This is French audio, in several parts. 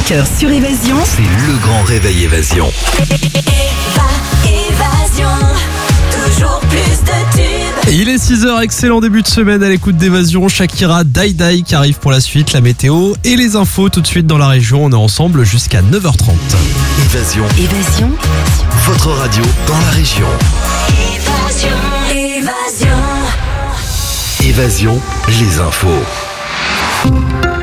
5h sur Évasion, C'est le grand réveil Évasion. Évasion, toujours plus de tubes. Il est 6h, excellent début de semaine à l'écoute d'Évasion. Shakira, Die Die qui arrive pour la suite, la météo et les infos tout de suite dans la région. On est ensemble jusqu'à 9h30. Évasion, votre radio dans la région. Évasion, les infos.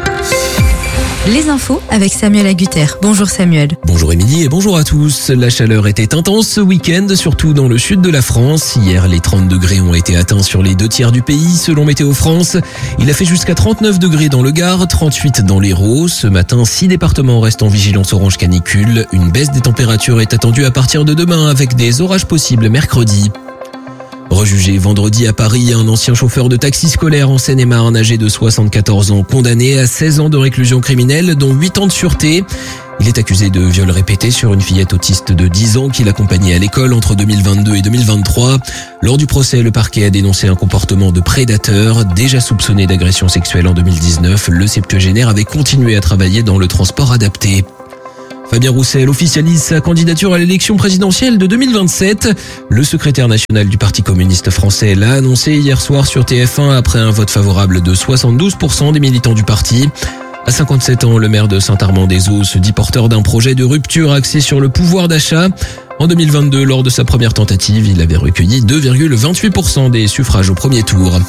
Les infos avec Samuel Agutter. Bonjour Samuel. Bonjour Émilie et bonjour à tous. La chaleur était intense ce week-end, surtout dans le sud de la France. Hier, les 30 degrés ont été atteints sur les 2 tiers du pays, selon Météo France. Il a fait jusqu'à 39 degrés dans le Gard, 38 dans l'Hérault. Ce matin, 6 départements restent en vigilance orange canicule. Une baisse des températures est attendue à partir de demain, avec des orages possibles mercredi. Rejugé vendredi à Paris, un ancien chauffeur de taxi scolaire en Seine-et-Marne, âgé de 74 ans, condamné à 16 ans de réclusion criminelle, dont 8 ans de sûreté. Il est accusé de viol répété sur une fillette autiste de 10 ans qu'il accompagnait à l'école entre 2022 et 2023. Lors du procès, le parquet a dénoncé un comportement de prédateur. Déjà soupçonné d'agression sexuelle en 2019, le septuagénaire avait continué à travailler dans le transport adapté. Fabien Roussel officialise sa candidature à l'élection présidentielle de 2027. Le secrétaire national du Parti communiste français l'a annoncé hier soir sur TF1 après un vote favorable de 72% des militants du parti. À 57 ans, le maire de Saint-Armand-des-Eaux se dit porteur d'un projet de rupture axé sur le pouvoir d'achat. En 2022, lors de sa première tentative, il avait recueilli 2,28% des suffrages au premier tour.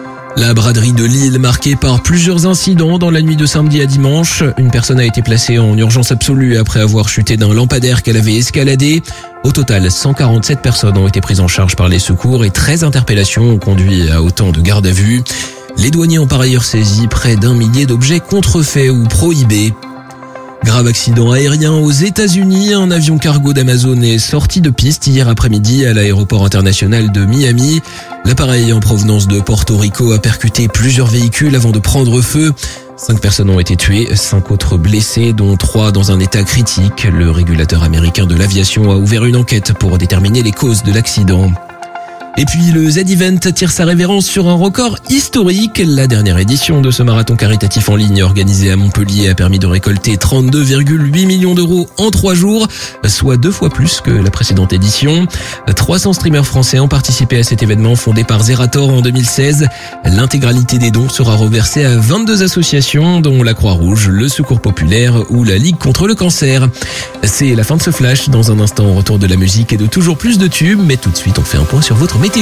La braderie de Lille marquée par plusieurs incidents dans la nuit de samedi à dimanche. Une personne a été placée en urgence absolue après avoir chuté d'un lampadaire qu'elle avait escaladé. Au total, 147 personnes ont été prises en charge par les secours et 13 interpellations ont conduit à autant de gardes à vue. Les douaniers ont par ailleurs saisi près d'1 millier d'objets contrefaits ou prohibés. Grave accident aérien aux États-Unis. Un avion cargo d'Amazon est sorti de piste hier après-midi à l'aéroport international de Miami. L'appareil en provenance de Porto Rico a percuté plusieurs véhicules avant de prendre feu. 5 personnes ont été tuées, 5 autres blessées, dont 3 dans un état critique. Le régulateur américain de l'aviation a ouvert une enquête pour déterminer les causes de l'accident. Et puis le Z-Event tire sa révérence sur un record historique. La dernière édition de ce marathon caritatif en ligne organisé à Montpellier a permis de récolter 32,8 millions d'euros en 3 jours, soit 2 fois plus que la précédente édition. 300 streamers français ont participé à cet événement fondé par Zerator en 2016. L'intégralité des dons sera reversée à 22 associations, dont la Croix-Rouge, le Secours Populaire ou la Ligue contre le cancer. C'est la fin de ce flash. Dans un instant, on retourne de la musique et de toujours plus de tubes, mais tout de suite, on fait un point sur votre météo.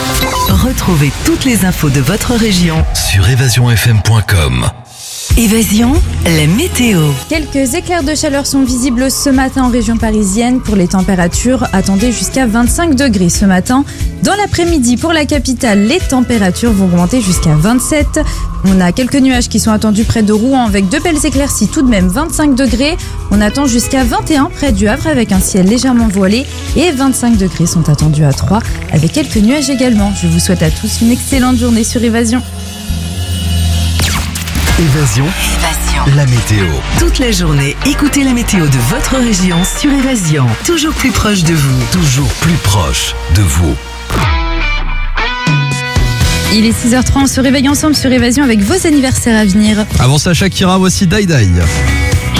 retrouvez toutes les infos de votre région. Sur évasionfm.com. Évasion, la météo. Quelques éclairs de chaleur sont visibles ce matin en région parisienne. Pour les températures, attendez jusqu'à 25 degrés ce matin. Dans l'après-midi, pour la capitale, les températures vont augmenter jusqu'à 27. On a quelques nuages qui sont attendus près de Rouen avec de belles éclaircies, tout de même 25 degrés. On attend jusqu'à 21 près du Havre avec un ciel légèrement voilé et 25 degrés sont attendus à Troyes avec quelques nuages également. Je vous souhaite à tous une excellente journée sur Évasion. Évasion, la météo. Toute la journée, écoutez la météo de votre région sur Évasion. Toujours plus proche de vous. Toujours plus proche de vous. Il est 6h30, on se réveille ensemble sur Évasion avec vos anniversaires à venir. Avant ça, Shakira, voici Die Die.